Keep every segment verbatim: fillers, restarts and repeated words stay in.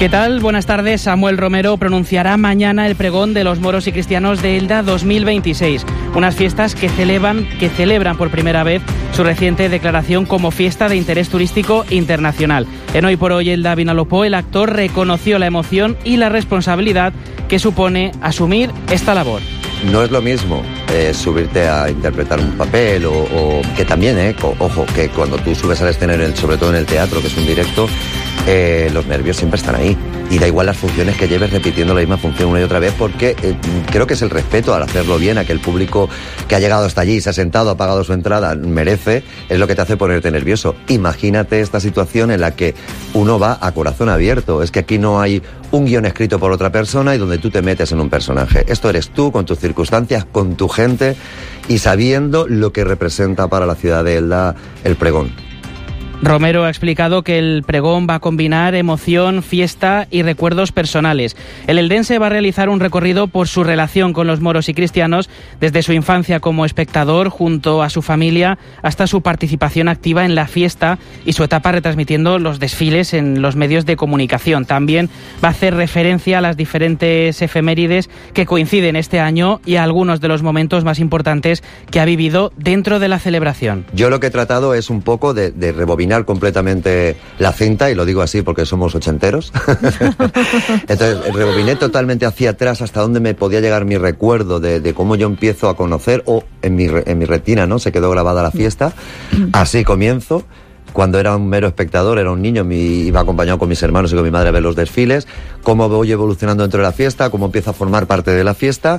¿Qué tal? Buenas tardes. Samuel Romero pronunciará mañana el pregón de los moros y cristianos de Elda dos mil veintiséis, unas fiestas que celebran, que celebran por primera vez su reciente declaración como fiesta de interés turístico internacional. En Hoy por Hoy Elda Vinalopó, el actor reconoció la emoción y la responsabilidad que supone asumir esta labor. No es lo mismo eh, subirte a interpretar un papel o, o que también, eh, co- ojo, que cuando tú subes al escenario, sobre todo en el teatro, que es un directo, eh, los nervios siempre están ahí. Y da igual las funciones que lleves repitiendo la misma función una y otra vez, porque eh, creo que es el respeto al hacerlo bien, a que el público que ha llegado hasta allí, se ha sentado, ha pagado su entrada, merece, es lo que te hace ponerte nervioso. Imagínate esta situación en la que uno va a corazón abierto. Es que aquí no hay un guión escrito por otra persona y donde tú te metes en un personaje. Esto eres tú, con tus circunstancias, con tu gente y sabiendo lo que representa para la ciudad de Elda el pregón. Romero ha explicado que el pregón va a combinar emoción, fiesta y recuerdos personales. El eldense va a realizar un recorrido por su relación con los moros y cristianos, desde su infancia como espectador junto a su familia hasta su participación activa en la fiesta y su etapa retransmitiendo los desfiles en los medios de comunicación. También va a hacer referencia a las diferentes efemérides que coinciden este año y a algunos de los momentos más importantes que ha vivido dentro de la celebración. Yo lo que he tratado es un poco de, de rebobinar completamente la cinta, y lo digo así porque somos ochenteros. Entonces rebobiné totalmente hacia atrás hasta donde me podía llegar mi recuerdo de, de cómo yo empiezo a conocer, o en mi, en mi retina, ¿no? Se quedó grabada la fiesta. Así comienzo. Cuando era un mero espectador, era un niño, mi, iba acompañado con mis hermanos y con mi madre a ver los desfiles, cómo voy evolucionando dentro de la fiesta, cómo empiezo a formar parte de la fiesta.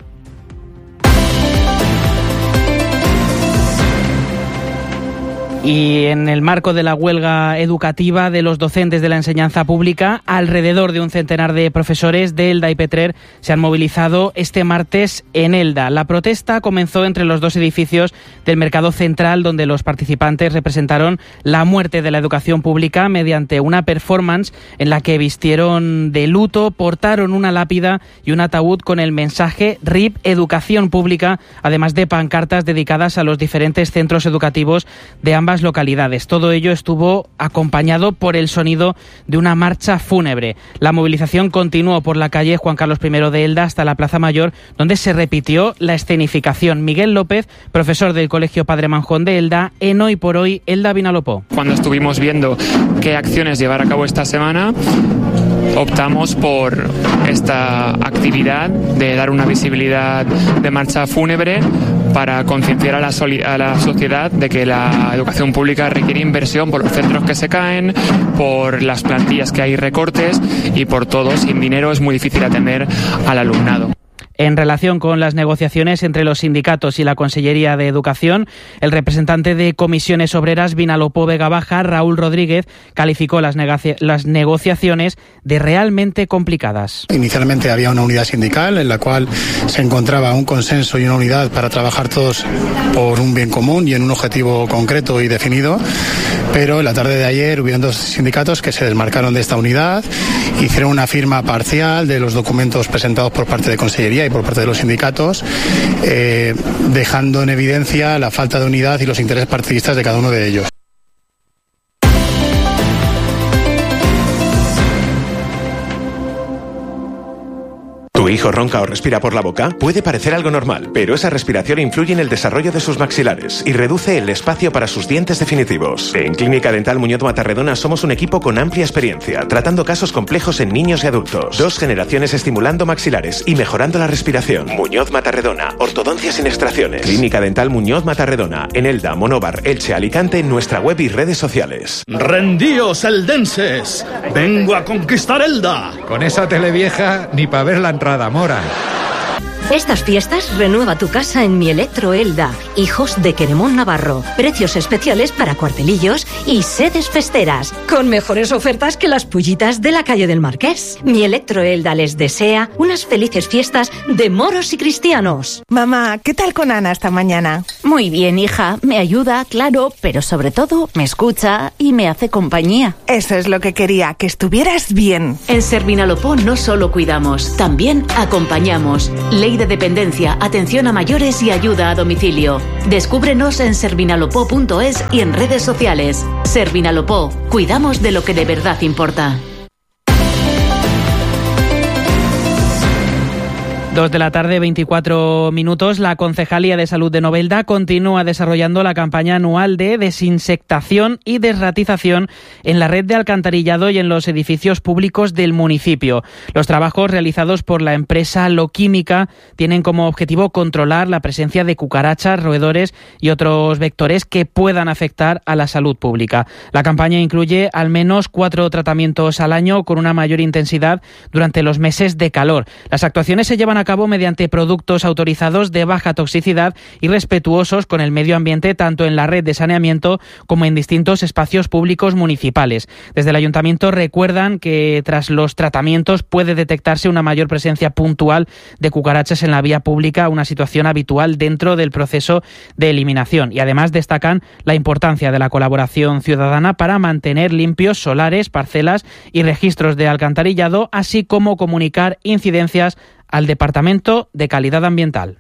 Y en el marco de la huelga educativa de los docentes de la enseñanza pública, alrededor de un centenar de profesores de Elda y Petrer se han movilizado este martes en Elda. La protesta comenzó entre los dos edificios del Mercado Central, donde los participantes representaron la muerte de la educación pública mediante una performance en la que vistieron de luto, portaron una lápida y un ataúd con el mensaje R I P Educación Pública, además de pancartas dedicadas a los diferentes centros educativos de ambas localidades. Todo ello estuvo acompañado por el sonido de una marcha fúnebre. La movilización continuó por la calle Juan Carlos primero de Elda hasta la Plaza Mayor, donde se repitió la escenificación. Miguel López, profesor del Colegio Padre Manjón de Elda, en Hoy por Hoy Elda Vinalopó. Cuando estuvimos viendo qué acciones llevar a cabo esta semana, optamos por esta actividad de dar una visibilidad de marcha fúnebre para concienciar a la, soli- a la sociedad de que la educación pública requiere inversión por los centros que se caen, por las plantillas que hay recortes y por todo. Sin dinero es muy difícil atender al alumnado. En relación con las negociaciones entre los sindicatos y la Consellería de Educación, el representante de Comisiones Obreras Vinalopó Vega Baja, Raúl Rodríguez, calificó las, negocia- las negociaciones de realmente complicadas. Inicialmente había una unidad sindical en la cual se encontraba un consenso y una unidad para trabajar todos por un bien común y en un objetivo concreto y definido, pero en la tarde de ayer hubieron dos sindicatos que se desmarcaron de esta unidad, hicieron una firma parcial de los documentos presentados por parte de Consellería y por parte de los sindicatos, eh, dejando en evidencia la falta de unidad y los intereses partidistas de cada uno de ellos. ¿Tu hijo ronca o respira por la boca? Puede parecer algo normal, pero esa respiración influye en el desarrollo de sus maxilares y reduce el espacio para sus dientes definitivos. En Clínica Dental Muñoz Matarredona somos un equipo con amplia experiencia, tratando casos complejos en niños y adultos. Dos generaciones estimulando maxilares y mejorando la respiración. Muñoz Matarredona, ortodoncia sin extracciones. Clínica Dental Muñoz Matarredona, en Elda, Monóvar, Elche, Alicante, en nuestra web y redes sociales. ¡Rendíos, eldenses! ¡Vengo a conquistar Elda! Con esa tele vieja, ni para ver la entrada, Mora. Estas fiestas renueva tu casa en Mi Electro Elda, hijos de Queremón Navarro. Precios especiales para cuartelillos y sedes festeras, con mejores ofertas que las pullitas de la calle del Marqués. Mi Electro Elda les desea unas felices fiestas de moros y cristianos. Mamá, ¿qué tal con Ana esta mañana? Muy bien, hija. Me ayuda, claro, pero sobre todo me escucha y me hace compañía. Eso es lo que quería, que estuvieras bien. En Servinalopó no solo cuidamos, también acompañamos. Ley de dependencia, atención a mayores y ayuda a domicilio. Descúbrenos en servinalopó punto es y en redes sociales. Servinalopó, cuidamos de lo que de verdad importa. Dos de la tarde, veinticuatro minutos. La Concejalía de Salud de Novelda continúa desarrollando la campaña anual de desinsectación y desratización en la red de alcantarillado y en los edificios públicos del municipio. Los trabajos realizados por la empresa Loquímica tienen como objetivo controlar la presencia de cucarachas, roedores y otros vectores que puedan afectar a la salud pública. La campaña incluye al menos cuatro tratamientos al año con una mayor intensidad durante los meses de calor. Las actuaciones se llevan a cabo mediante productos autorizados de baja toxicidad y respetuosos con el medio ambiente, tanto en la red de saneamiento como en distintos espacios públicos municipales. Desde el ayuntamiento recuerdan que tras los tratamientos puede detectarse una mayor presencia puntual de cucarachas en la vía pública, una situación habitual dentro del proceso de eliminación. Y además destacan la importancia de la colaboración ciudadana para mantener limpios solares, parcelas y registros de alcantarillado, así como comunicar incidencias al Departamento de Calidad Ambiental.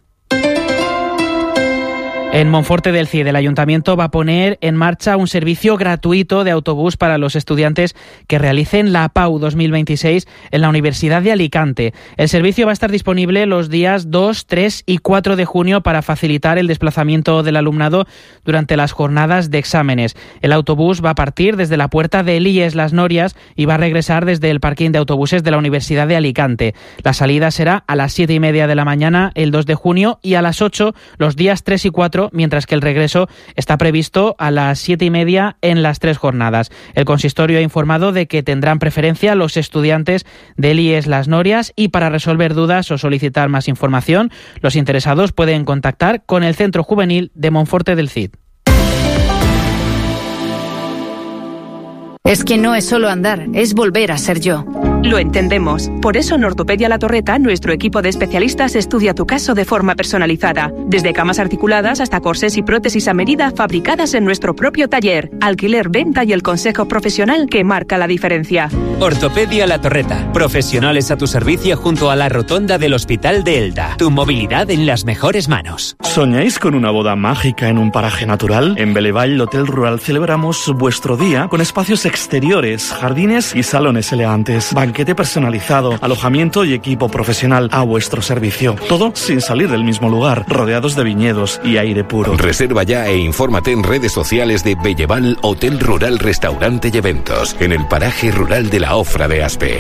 En Monforte del Cid, el Ayuntamiento va a poner en marcha un servicio gratuito de autobús para los estudiantes que realicen la P A U dos mil veintiséis en la Universidad de Alicante. El servicio va a estar disponible los días dos, tres y cuatro de junio para facilitar el desplazamiento del alumnado durante las jornadas de exámenes. El autobús va a partir desde la puerta de Elíes Las Norias y va a regresar desde el parking de autobuses de la Universidad de Alicante. La salida será a las siete y media de la mañana el dos de junio y a las ocho los días tres y cuatro, mientras que el regreso está previsto a las siete y media en las tres jornadas. El consistorio ha informado de que tendrán preferencia los estudiantes de Elíes Las Norias y para resolver dudas o solicitar más información, los interesados pueden contactar con el Centro Juvenil de Monforte del Cid. Es que no es solo andar, es volver a ser yo. Lo entendemos. Por eso en Ortopedia La Torreta, nuestro equipo de especialistas estudia tu caso de forma personalizada. Desde camas articuladas hasta corsés y prótesis a medida fabricadas en nuestro propio taller. Alquiler, venta y el consejo profesional que marca la diferencia. Ortopedia La Torreta. Profesionales a tu servicio junto a la rotonda del Hospital de Elda. Tu movilidad en las mejores manos. ¿Soñáis con una boda mágica en un paraje natural? En Belevall Hotel Rural celebramos vuestro día con espacios exteriores, jardines y salones elegantes. Banquete personalizado, alojamiento y equipo profesional a vuestro servicio. Todo sin salir del mismo lugar, rodeados de viñedos y aire puro. Reserva ya e infórmate en redes sociales de Belleval Hotel Rural Restaurante y Eventos, en el paraje rural de la Ofra de Aspe.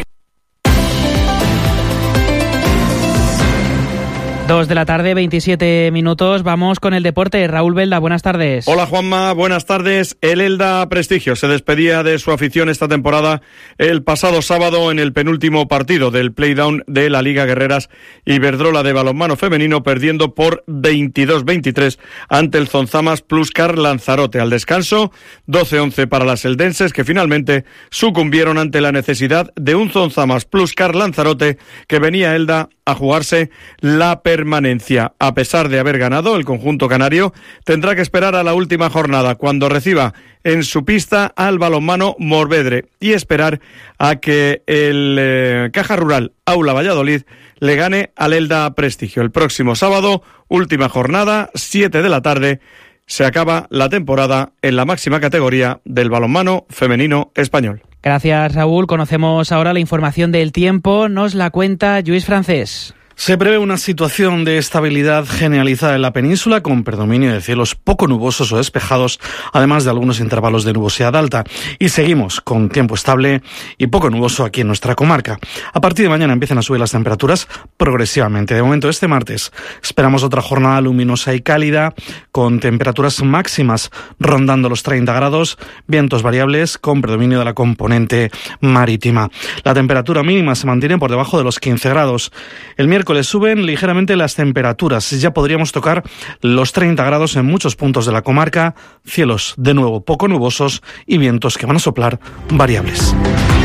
Dos de la tarde, veintisiete minutos. Vamos con el deporte. Raúl Belda, buenas tardes. Hola Juanma, buenas tardes. El Elda Prestigio se despedía de su afición esta temporada el pasado sábado en el penúltimo partido del playdown de la Liga Guerreras Iberdrola de balonmano femenino, perdiendo por veintidós veintitrés ante el Zonzamas Pluscar Lanzarote. Al descanso, doce once para las eldenses, que finalmente sucumbieron ante la necesidad de un Zonzamas Pluscar Lanzarote que venía a Elda a jugarse la permanencia. A pesar de haber ganado, el conjunto canario tendrá que esperar a la última jornada, cuando reciba en su pista al balonmano Morvedre, y esperar a que el eh, Caja Rural Aula Valladolid le gane al Elda Prestigio. El próximo sábado, última jornada, siete de la tarde, se acaba la temporada en la máxima categoría del balonmano femenino español. Gracias, Raúl. Conocemos ahora la información del tiempo. Nos la cuenta Lluís Francés. Se prevé una situación de estabilidad generalizada en la península, con predominio de cielos poco nubosos o despejados, además de algunos intervalos de nubosidad alta. Y seguimos con tiempo estable y poco nuboso aquí en nuestra comarca. A partir de mañana empiezan a subir las temperaturas progresivamente. De momento, este martes esperamos otra jornada luminosa y cálida, con temperaturas máximas rondando los treinta grados, vientos variables con predominio de la componente marítima. La temperatura mínima se mantiene por debajo de los quince grados. El miércoles suben ligeramente las temperaturas. Ya podríamos tocar los treinta grados en muchos puntos de la comarca, cielos de nuevo poco nubosos y vientos que van a soplar variables.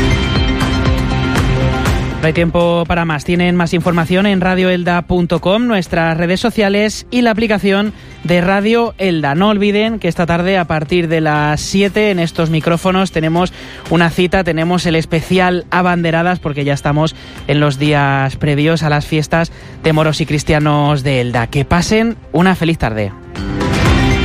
No hay tiempo para más. Tienen más información en radio elda punto com, nuestras redes sociales y la aplicación de Radio Elda. No olviden que esta tarde, a partir de las siete, en estos micrófonos tenemos una cita, tenemos el especial Abanderadas, porque ya estamos en los días previos a las fiestas de moros y cristianos de Elda. Que pasen una feliz tarde.